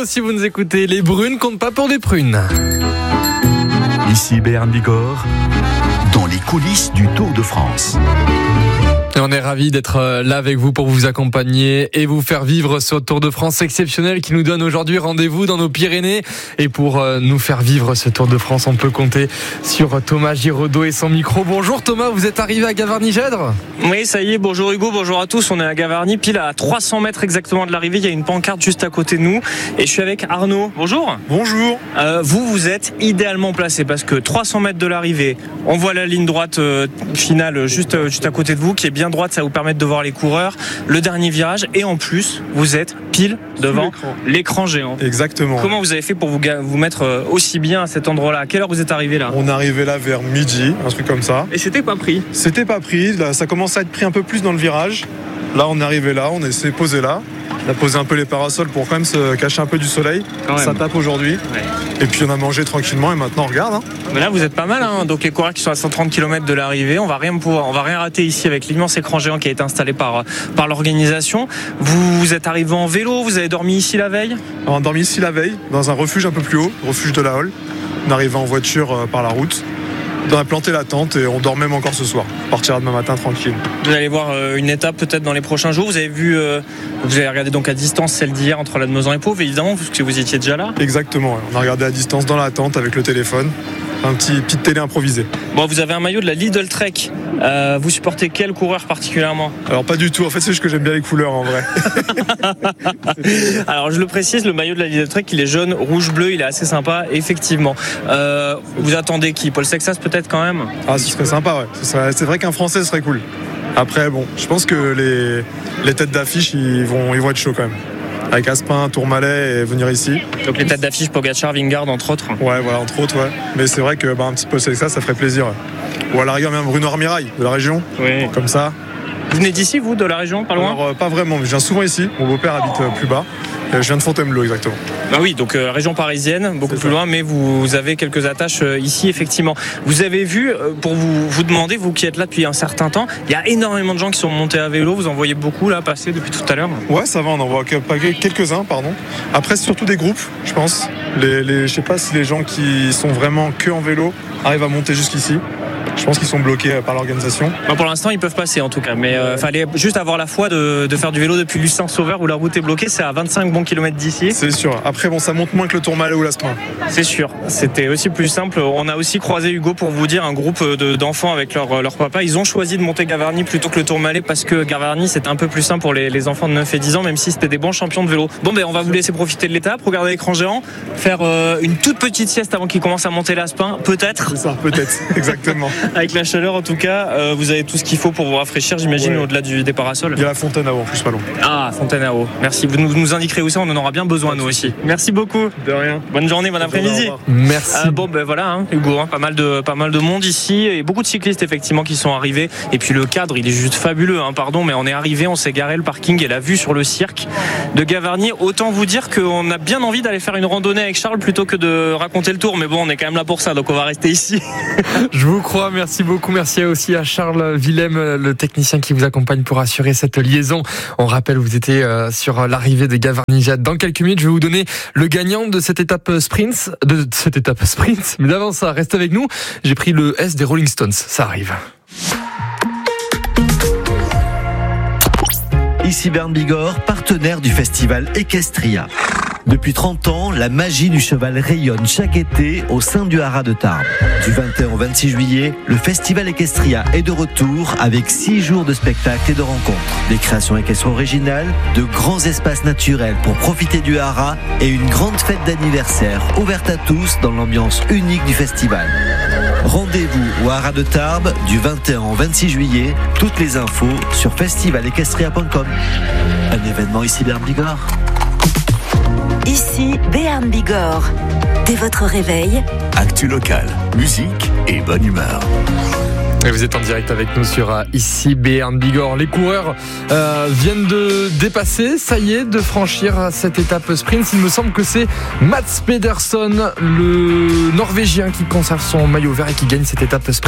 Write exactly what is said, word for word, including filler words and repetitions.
si vous nous écoutez. Les brunes comptent pas pour des prunes. Ici Béarn Bigorre, dans les coulisses du Tour de France. Et on est ravis d'être là avec vous pour vous accompagner et vous faire vivre ce Tour de France exceptionnel qui nous donne aujourd'hui rendez-vous dans nos Pyrénées. Et pour nous faire vivre ce Tour de France, on peut compter sur Thomas Giraudot et son micro. Bonjour Thomas, vous êtes arrivé à Gavarnie-Gèdre ? Oui, ça y est, bonjour Hugo, bonjour à tous. On est à Gavarnie, pile à trois cents mètres exactement de l'arrivée. Il y a une pancarte juste à côté de nous. Et je suis avec Arnaud. Bonjour. Bonjour. Euh, vous, vous êtes idéalement placé parce que trois cents mètres de l'arrivée, on voit la ligne droite euh, finale juste, euh, juste à côté de vous qui est bien droite, ça va vous permettre de voir les coureurs, le dernier virage et en plus vous êtes pile devant l'écran. l'écran géant. Exactement. Comment vous avez fait pour vous, vous mettre aussi bien à cet endroit-là ? À quelle heure vous êtes arrivé là ? On est arrivé là vers midi, un truc comme ça. Et c'était pas pris ? C'était pas pris, là, ça commence à être pris un peu plus dans le virage. Là on est arrivé là, on s'est posé là. On a posé un peu les parasols pour quand même se cacher un peu du soleil. Ça tape aujourd'hui. Ouais. Et puis on a mangé tranquillement et maintenant on regarde. Hein. Mais là vous êtes pas mal. Hein. Donc les coureurs qui sont à cent trente kilomètres de l'arrivée, on va rien pouvoir, on va rien rater ici avec l'immense écran géant qui a été installé par, par l'organisation. Vous, vous êtes arrivé en vélo, vous avez dormi ici la veille ? On a dormi ici la veille, dans un refuge un peu plus haut, refuge de la Holle. On est arrivé en voiture par la route. On a planté la tente et on dort même encore ce soir. On partira demain matin tranquille. Vous allez voir une étape peut-être dans les prochains jours. Vous avez vu, euh, vous avez regardé donc à distance celle d'hier entre Lannemezan et Pau, évidemment, parce que vous étiez déjà là. Exactement. On a regardé à distance dans la tente avec le téléphone. Un petit petite télé improvisée. Bon, vous avez un maillot de la Lidl Trek. Euh, vous supportez quel coureur particulièrement ? Alors pas du tout. En fait, c'est juste que j'aime bien les couleurs en vrai. Alors je le précise, le maillot de la Lidl Trek, il est jaune, rouge, bleu, il est assez sympa, effectivement. Euh, vous attendez qui ? Paul Sexas peut-être quand même ? Ah, ce serait sympa, ouais. Ce serait, c'est vrai qu'un Français ce serait cool. Après, bon, je pense que les les têtes d'affiche, ils vont ils vont être chauds quand même. Avec Aspin, Tourmalet et venir ici. Donc les têtes d'affiche, Pogacar, Vingegaard entre autres. Ouais, voilà, entre autres, ouais. Mais c'est vrai que bah, un petit peu c'est ça, ça ferait plaisir. Ouais. Ou à la rigueur même Bruno Armirail de la région. Oui. Comme ça. Vous venez d'ici, vous, de la région, pas loin ? Alors, euh, pas vraiment, mais je viens souvent ici. Mon beau-père habite euh, plus bas. Euh, je viens de Fontainebleau, exactement. Bah oui, donc euh, région parisienne, beaucoup c'est plus ça. Loin, mais vous, vous avez quelques attaches euh, ici, effectivement. Vous avez vu, euh, pour vous, vous demander, vous qui êtes là depuis un certain temps, il y a énormément de gens qui sont montés à vélo. Vous en voyez beaucoup là passer depuis tout à l'heure ? Ouais, ça va, on en voit quelques-uns, pardon. Après, c'est surtout des groupes, je pense. Les, les, je sais pas si les gens qui sont vraiment que en vélo arrivent à monter jusqu'ici. Je pense qu'ils sont bloqués par l'organisation. Bah pour l'instant, ils peuvent passer en tout cas. Mais il euh, fallait juste avoir la foi de, de faire du vélo depuis Lucin-Sauveur où la route est bloquée. C'est à vingt-cinq bons kilomètres d'ici. C'est sûr. Après, bon, ça monte moins que le Tourmalet ou l'Aspin. C'est sûr. C'était aussi plus simple. On a aussi croisé, Hugo, pour vous dire, un groupe de, d'enfants avec leur, leur papa. Ils ont choisi de monter Gavarnie plutôt que le Tourmalet parce que Gavarnie, c'était un peu plus simple pour les, les enfants de neuf et dix ans, même si c'était des bons champions de vélo. Bon, ben, on va vous laisser profiter de l'étape, regarder l'écran géant, faire euh, une toute petite sieste avant qu'ils commencent à monter l'Aspin, peut-être. C'est ça, peut-être. Exactement. Avec la chaleur, en tout cas, euh, vous avez tout ce qu'il faut pour vous rafraîchir, j'imagine, ouais. Au-delà du, des parasols. Il y a la fontaine à eau, en plus, pas loin. Ah, fontaine à eau. Merci. Vous nous, nous indiquerez où ça, on en aura bien besoin, nous aussi. Merci beaucoup. De rien. Bonne journée, bon après-midi. Merci. Euh, bon, ben voilà, hein, Hugo, hein, pas mal de, pas mal de monde ici et beaucoup de cyclistes, effectivement, qui sont arrivés. Et puis le cadre, il est juste fabuleux, hein, pardon, mais on est arrivé, on s'est garé le parking et la vue sur le cirque de Gavarnie. Autant vous dire qu'on a bien envie d'aller faire une randonnée avec Charles plutôt que de raconter le tour. Mais bon, on est quand même là pour ça, donc on va rester ici. Je vous crois, merci beaucoup. Merci aussi à Charles Willem, le technicien qui vous accompagne pour assurer cette liaison. On rappelle, vous étiez sur l'arrivée de Gavarnie-Gèdre. Dans quelques minutes, je vais vous donner le gagnant de cette étape sprint, de cette étape sprint. Mais d'avant ça, reste avec nous. J'ai pris le S des Rolling Stones. Ça arrive. Ici Béarn Bigorre, partenaire du festival Equestria. Depuis trente ans, la magie du cheval rayonne chaque été au sein du haras de Tarbes. Du vingt et un au vingt-six juillet, le festival Equestria est de retour avec six jours de spectacles et de rencontres. Des créations équestres originales, de grands espaces naturels pour profiter du haras et une grande fête d'anniversaire ouverte à tous dans l'ambiance unique du festival. Rendez-vous au haras de Tarbes du vingt et un au vingt-six juillet. Toutes les infos sur festival equestria point com. Un événement ici Béarn Bigorre. Ici Béarn Bigorre. Dès votre réveil, actu local, musique et bonne humeur. Et vous êtes en direct avec nous sur uh, ici Béarn Bigorre. Les coureurs euh, viennent de dépasser, ça y est, de franchir cette étape sprint. Il me semble que c'est Mats Pedersen, le Norvégien, qui conserve son maillot vert et qui gagne cette étape sprint.